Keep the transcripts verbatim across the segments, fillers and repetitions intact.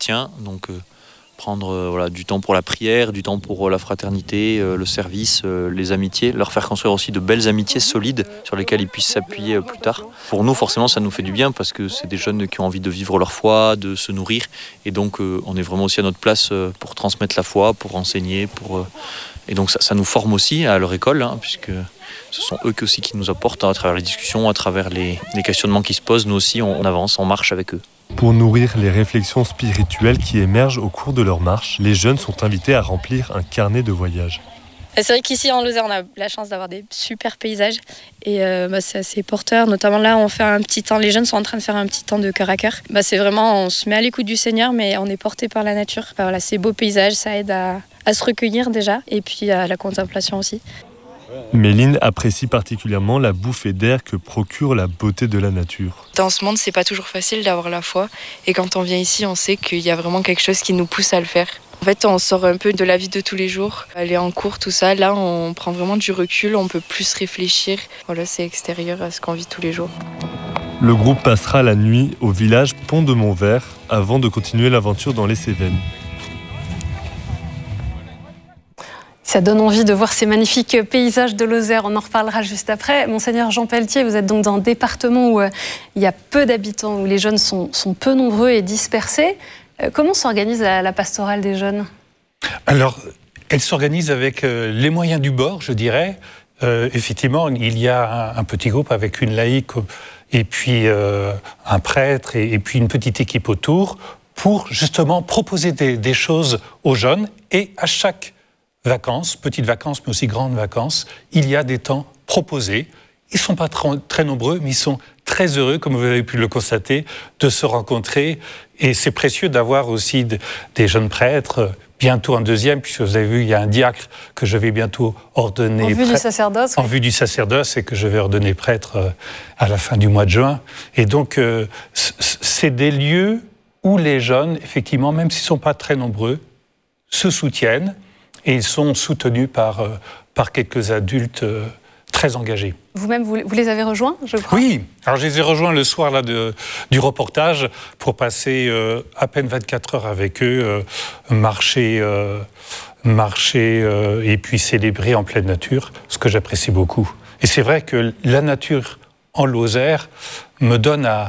chrétiens, donc euh, prendre euh, voilà, du temps pour la prière, du temps pour euh, la fraternité, euh, le service, euh, les amitiés, leur faire construire aussi de belles amitiés solides sur lesquelles ils puissent s'appuyer euh, plus tard. Pour nous, forcément, ça nous fait du bien parce que c'est des jeunes qui ont envie de vivre leur foi, de se nourrir, et donc euh, on est vraiment aussi à notre place euh, pour transmettre la foi, pour enseigner, pour... Euh, et donc ça, ça nous forme aussi à leur école, hein, puisque ce sont eux aussi qui nous apportent hein, à travers les discussions, à travers les, les questionnements qui se posent. Nous aussi, on, on avance, on marche avec eux. Pour nourrir les réflexions spirituelles qui émergent au cours de leur marche, les jeunes sont invités à remplir un carnet de voyage. C'est vrai qu'ici en Lozère, on a la chance d'avoir des super paysages et euh, bah, c'est assez porteur. Notamment là, on fait un petit temps. Les jeunes sont en train de faire un petit temps de cœur à cœur. Bah, c'est vraiment, on se met à l'écoute du Seigneur, mais on est porté par la nature. Bah, voilà, ces beaux paysages, ça aide à, à se recueillir déjà, et puis à la contemplation aussi. Méline apprécie particulièrement la bouffée d'air que procure la beauté de la nature. Dans ce monde, c'est pas toujours facile d'avoir la foi, et quand on vient ici, on sait qu'il y a vraiment quelque chose qui nous pousse à le faire. En fait, on sort un peu de la vie de tous les jours, aller en cours, tout ça. Là, on prend vraiment du recul, on peut plus réfléchir. Voilà, c'est extérieur à ce qu'on vit tous les jours. Le groupe passera la nuit au village Pont de Montvert avant de continuer l'aventure dans les Cévennes. Ça donne envie de voir ces magnifiques paysages de Lozère. On en reparlera juste après. Monseigneur Jean Pelletier, vous êtes donc dans un département où euh, il y a peu d'habitants, où les jeunes sont, sont peu nombreux et dispersés. Euh, comment s'organise la, la pastorale des jeunes ? Alors, elle s'organise avec euh, les moyens du bord, je dirais. Euh, effectivement, il y a un, un petit groupe avec une laïque et puis euh, un prêtre et, et puis une petite équipe autour pour justement proposer des, des choses aux jeunes. Et à chaque vacances, petites vacances, mais aussi grandes vacances, il y a des temps proposés. Ils ne sont pas très, très nombreux, mais ils sont très heureux, comme vous avez pu le constater, de se rencontrer. Et c'est précieux d'avoir aussi de, des jeunes prêtres, bientôt en deuxième, puisque vous avez vu, il y a un diacre que je vais bientôt ordonner. En vue prêtre, du sacerdoce. En oui. vue du sacerdoce, et que je vais ordonner prêtre à la fin du mois de juin. Et donc, euh, c'est des lieux où les jeunes, effectivement, même s'ils ne sont pas très nombreux, se soutiennent. Et ils sont soutenus par, euh, par quelques adultes euh, très engagés. Vous-même, vous, vous les avez rejoints, je crois ? Oui, alors je les ai rejoints le soir là, de, du reportage pour passer euh, à peine vingt-quatre heures avec eux, euh, marcher, euh, marcher euh, et puis célébrer en pleine nature, ce que j'apprécie beaucoup. Et c'est vrai que la nature en Lozère me donne à,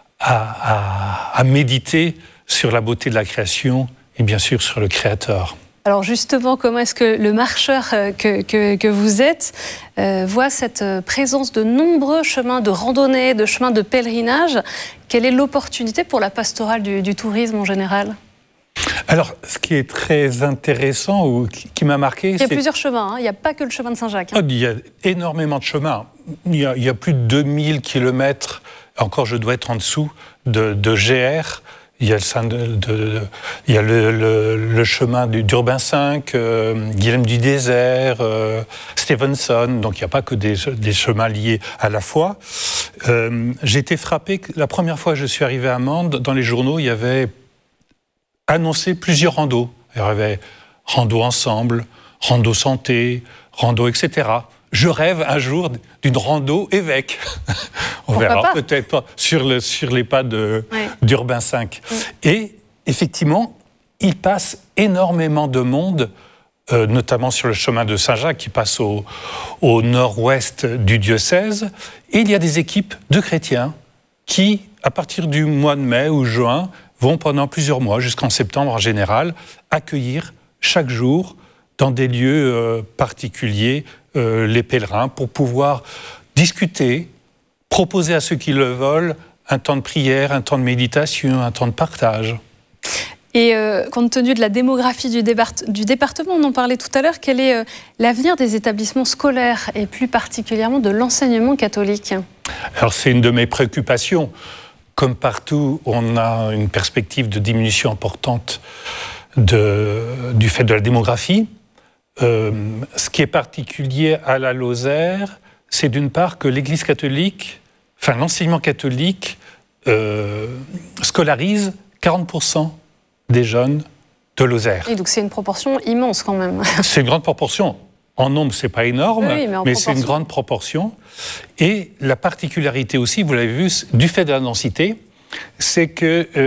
à, à, à méditer sur la beauté de la création et bien sûr sur le Créateur. Alors justement, comment est-ce que le marcheur que, que, que vous êtes euh, voit cette présence de nombreux chemins de randonnée, de chemins de pèlerinage ? Quelle est l'opportunité pour la pastorale du, du tourisme en général ? Alors, ce qui est très intéressant ou qui, qui m'a marqué... Il y a c'est... plusieurs chemins, hein. Il n'y a pas que le chemin de Saint-Jacques. Hein. Oh, il y a énormément de chemins. Il y a, il y a plus de deux mille kilomètres, encore je dois être en dessous, de, de G R. Il y a le, de, de, de, il y a le, le, le chemin du, d'Urbain cinq, euh, Guilhem du Désert, euh, Stevenson, donc il n'y a pas que des, des chemins liés à la foi. Euh, j'ai été frappé, la première fois que je suis arrivé à Mende, dans les journaux, il y avait annoncé plusieurs randos. Il y avait rando ensemble, rando santé, rando et cetera. Je rêve un jour d'une rando évêque. On Pourquoi verra pas peut-être pas sur, le, sur les pas de, ouais. d'Urbain cinq. Mm. Et effectivement, il passe énormément de monde, euh, notamment sur le chemin de Saint-Jacques qui passe au, au nord-ouest du diocèse. Et il y a des équipes de chrétiens qui, à partir du mois de mai ou juin, vont pendant plusieurs mois, jusqu'en septembre en général, accueillir chaque jour dans des lieux euh, particuliers euh, les pèlerins pour pouvoir discuter, proposer à ceux qui le veulent un temps de prière, un temps de méditation, un temps de partage. Et euh, compte tenu de la démographie du, départ- du département, on en parlait tout à l'heure, quel est euh, l'avenir des établissements scolaires et plus particulièrement de l'enseignement catholique ? Alors c'est une de mes préoccupations. Comme partout, on a une perspective de diminution importante de, du fait de la démographie. Euh, ce qui est particulier à la Lozère, c'est d'une part que l'Église catholique, enfin l'enseignement catholique, euh, scolarise quarante pour cent des jeunes de Lozère. Et donc c'est une proportion immense quand même. C'est une grande proportion. En nombre, c'est pas énorme, oui, mais, mais c'est une grande proportion. Et la particularité aussi, vous l'avez vu, du fait de la densité, c'est que... Euh,